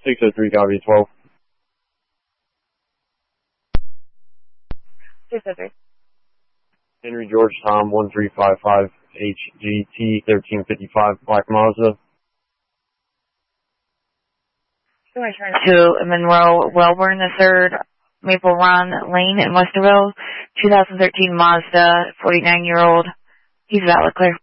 603, copy 12. 603. Henry George Tom 1355 HGT 1355 Black Mazda. To Monroe Wellborn III, Maple Run Lane in Westerville, 2013 Mazda, 49-year-old. He's valid, clear.